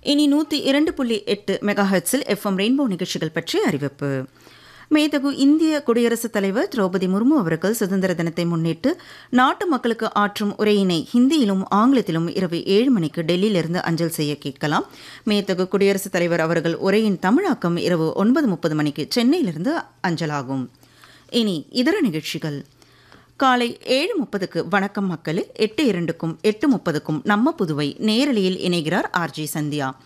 இனி 102.8 மெகாஹெர்ட்ஸில் FM rainbow நிகழ்ச்சிகள் பற்றி அறிவிப்பு. மேதகு இந்திய குடியரசுத் தலைவர் திரௌபதி முர்மு அவர்கள் சுதந்திர தினத்தை முன்னிட்டு நாட்டு மக்களுக்கு ஆற்றும் உரையினை ஹிந்தியிலும் ஆங்கிலத்திலும் இரவு 7 மணிக்கு டெல்லியிலிருந்து அஞ்சல் செய்ய கேட்கலாம். மேதகு குடியரசுத் தலைவர் அவர்கள் உரையின் தமிழாக்கம் இரவு 9:30 மணிக்கு சென்னையிலிருந்து அஞ்சலாகும். இனி இதர நிகழ்ச்சிகள். காலை 7:30க்கு வணக்கம் மக்களே, 8:02க்கும் 8:30க்கும் நம்ம புதுவை நேரலையில் இணைகிறார் ஆர்ஜி சந்தியா.